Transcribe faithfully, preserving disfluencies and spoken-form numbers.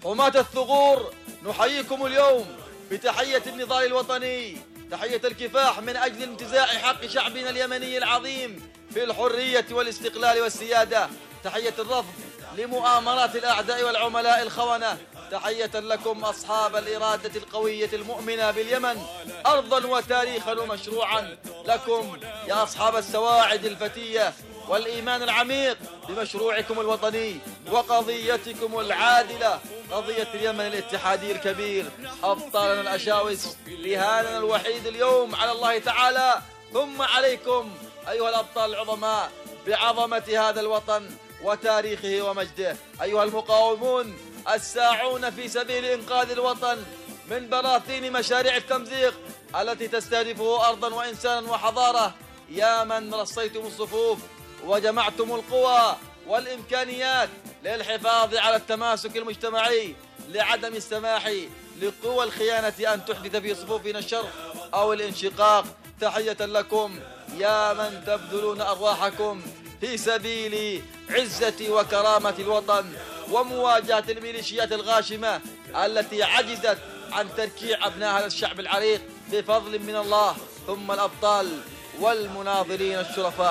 حماة الثغور، نحييكم اليوم بتحية النضال الوطني، تحية الكفاح من أجل انتزاع حق شعبنا اليمني العظيم في الحرية والاستقلال والسيادة، تحية الرفض لمؤامرات الأعداء والعملاء الخونة، تحية لكم أصحاب الإرادة القوية المؤمنة باليمن أرضا وتاريخا ومشروعا، لكم يا أصحاب السواعد الفتية والإيمان العميق بمشروعكم الوطني وقضيتكم العادلة، قضية اليمن الاتحادي الكبير، أبطالنا الأشاوس، رهاننا الوحيد اليوم على الله تعالى ثم عليكم أيها الأبطال العظماء بعظمة هذا الوطن وتاريخه ومجده، أيها المقاومون الساعون في سبيل إنقاذ الوطن من براثين مشاريع التمزيق التي تستهدفه أرضا وإنسانا وحضارة، يا من رصيتم الصفوف وجمعتم القوى والإمكانيات للحفاظ على التماسك المجتمعي لعدم السماح لقوى الخيانة أن تحدث في صفوفنا الشر أو الانشقاق، تحية لكم يا من تبذلون أرواحكم في سبيل عزة وكرامة الوطن ومواجهة الميليشيات الغاشمة التي عجزت عن تركيع أبناء هذا الشعب العريق بفضل من الله، ثم الأبطال والمناضلين الشرفاء.